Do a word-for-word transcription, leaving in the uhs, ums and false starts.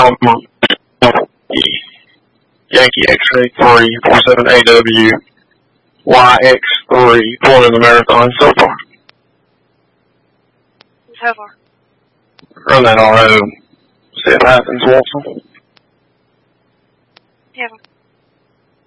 Alma, Yankee X-ray three four seven A W, Y X three, going in the marathon so far. How far? Run that R O. See if it happens, Wilson.